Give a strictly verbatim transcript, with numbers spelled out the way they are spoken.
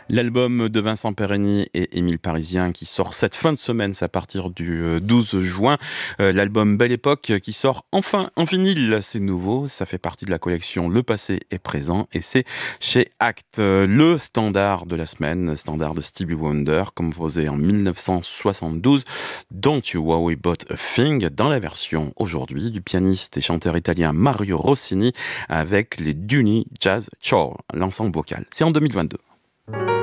L'album de Vincent Perreni et Émile Parisien qui sort cette fin de semaine, c'est à partir du euh, douze juin. Euh, L'album Belle Époque qui sort enfin en vinyle, c'est nouveau, ça fait partie de la collection Le Passé est présent et c'est chez Actes. Euh, Le standard de la semaine, standard de Stevie Wonder, composé en mille neuf cent soixante-douze, Don't You Worry About a Thing, dans la version aujourd'hui du pianiste et chanteur italien Mario Rossini avec les Duni Jazz Choir, l'ensemble vocal. C'est en deux mille vingt-deux.